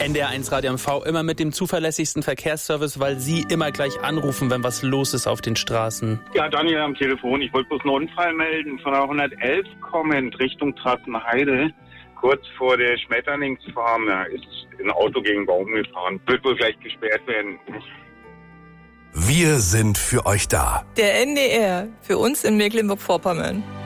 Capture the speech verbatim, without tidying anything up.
N D R eins Radio M V, immer mit dem zuverlässigsten Verkehrsservice, weil Sie immer gleich anrufen, wenn was los ist auf den Straßen. Ja, Daniel am Telefon. Ich wollte bloß einen Unfall melden. Von der hundertelf kommend Richtung Trassenheide, kurz vor der Schmetterlingsfarm. Da ist ein Auto gegen einen Baum gefahren. Wird wohl gleich gesperrt werden. Wir sind für euch da. Der N D R, für uns in Mecklenburg-Vorpommern.